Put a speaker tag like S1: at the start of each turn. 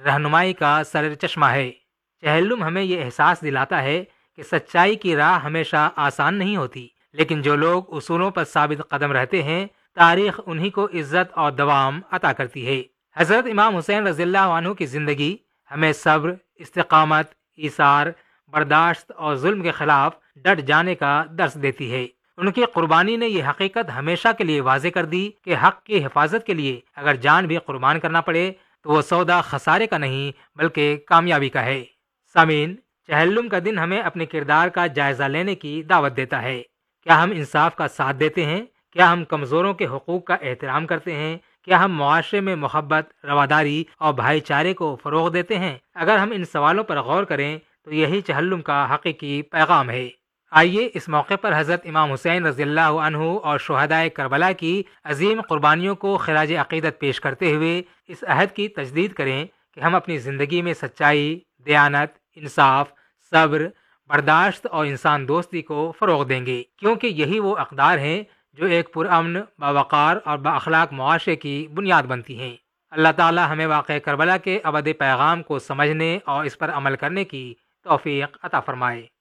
S1: رہنمائی کا سر چشمہ ہے۔ چہلم ہمیں یہ احساس دلاتا ہے کہ سچائی کی راہ ہمیشہ آسان نہیں ہوتی، لیکن جو لوگ اصولوں پر ثابت قدم رہتے ہیں، تاریخ انہی کو عزت اور دوام عطا کرتی ہے۔ حضرت امام حسین رضی اللہ عنہ کی زندگی ہمیں صبر، استقامت، ایثار، برداشت اور ظلم کے خلاف ڈٹ جانے کا درس دیتی ہے۔ ان کی قربانی نے یہ حقیقت ہمیشہ کے لیے واضح کر دی کہ حق کی حفاظت کے لیے اگر جان بھی قربان کرنا پڑے تو وہ سودا خسارے کا نہیں بلکہ کامیابی کا ہے۔ سامعین، چہلم کا دن ہمیں اپنے کردار کا جائزہ لینے کی دعوت دیتا ہے۔ کیا ہم انصاف کا ساتھ دیتے ہیں؟ کیا ہم کمزوروں کے حقوق کا احترام کرتے ہیں؟ کیا ہم معاشرے میں محبت، رواداری اور بھائی چارے کو فروغ دیتے ہیں؟ اگر ہم ان سوالوں پر غور کریں تو یہی چہلم کا حقیقی پیغام ہے۔ آئیے اس موقع پر حضرت امام حسین رضی اللہ عنہ اور شہدائے کربلا کی عظیم قربانیوں کو خراج عقیدت پیش کرتے ہوئے اس عہد کی تجدید کریں کہ ہم اپنی زندگی میں سچائی، دیانت، انصاف، صبر، برداشت اور انسان دوستی کو فروغ دیں گے، کیونکہ یہی وہ اقدار ہیں جو ایک پرامن، باوقار اور بااخلاق معاشرے کی بنیاد بنتی ہیں۔ اللہ تعالی ہمیں واقعہ کربلا کے ابدی پیغام کو سمجھنے اور اس پر عمل کرنے کی توفیق عطا فرمائے۔